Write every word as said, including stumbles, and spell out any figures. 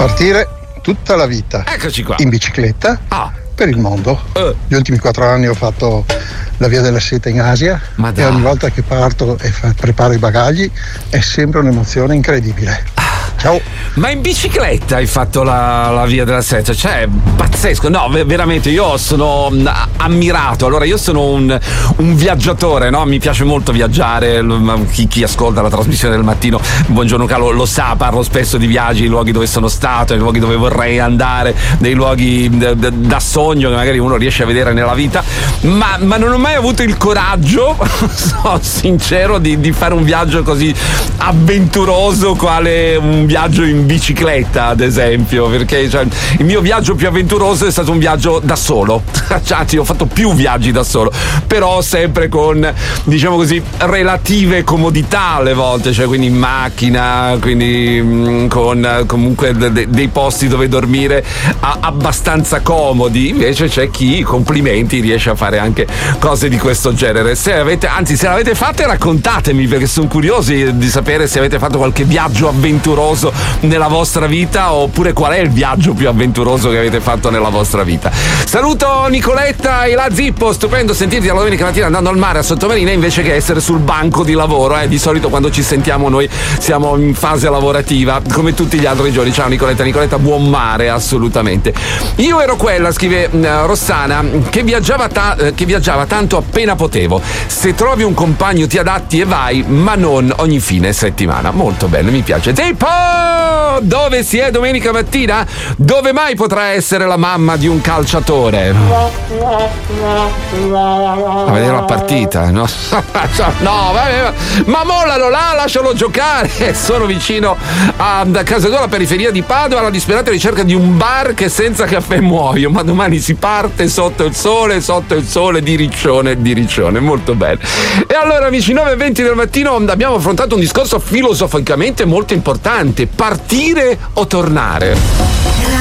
Partire tutta la vita. Eccoci qua. In bicicletta. Ah. Per il mondo. Uh. Gli ultimi quattro anni ho fatto la via della seta in Asia. Ma e ogni volta che parto e fa, preparo i bagagli è sempre un'emozione incredibile. Ciao. Ma in bicicletta hai fatto la, la via della seta? Cioè, pazzesco. No, veramente, io sono ammirato. Allora, io sono un, un viaggiatore, no? Mi piace molto viaggiare. Chi, chi ascolta la trasmissione del mattino, Buongiorno Carlo, lo sa, parlo spesso di viaggi, i luoghi dove sono stato, i luoghi dove vorrei andare, dei luoghi da, da sogno che magari uno riesce a vedere nella vita. Ma, ma non ho mai avuto il coraggio, sono sincero, di, di fare un viaggio così avventuroso quale un viaggio in bicicletta, ad esempio, perché cioè, il mio viaggio più avventuroso è stato un viaggio da solo. Cioè, ho fatto più viaggi da solo, però sempre con, diciamo così, relative comodità alle volte, cioè quindi in macchina, quindi mh, con comunque de- dei posti dove dormire a- abbastanza comodi. Invece c'è chi, complimenti, riesce a fare anche cose di questo genere. Se avete, anzi se l'avete fatte, raccontatemi, perché sono curiosi di sapere se avete fatto qualche viaggio avventuroso nella vostra vita, oppure qual è il viaggio più avventuroso che avete fatto nella vostra vita. Saluto Nicoletta e la Zippo, stupendo sentirti alla domenica mattina andando al mare a Sottomarina invece che essere sul banco di lavoro, eh. Di solito quando ci sentiamo noi siamo in fase lavorativa come tutti gli altri giorni. Ciao Nicoletta, Nicoletta buon mare, assolutamente. Io ero quella, scrive uh, Rossana, che viaggiava, ta- che viaggiava tanto appena potevo. Se trovi un compagno ti adatti e vai, ma non ogni fine settimana. Molto bello, mi piace. Zippo! Dove si è domenica mattina? Dove mai potrà essere la mamma di un calciatore? A vedere la partita, no? No, vabbè, ma mollalo là, lascialo giocare. Sono vicino a casa tua, alla periferia di Padova, alla disperata ricerca di un bar che senza caffè muoio, ma domani si parte sotto il sole, sotto il sole, di riccione, di riccione, molto bene. E allora amici, nove e venti del mattino abbiamo affrontato un discorso filosoficamente molto importante: partire o tornare?